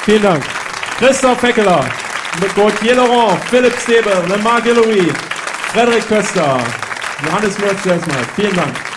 Vielen Dank. Christoph Feckeler, Gauthier Laurent, Philipp Steber, Marc Guillory, Frederik Köster, Johannes Mürz erstmal. Vielen Dank.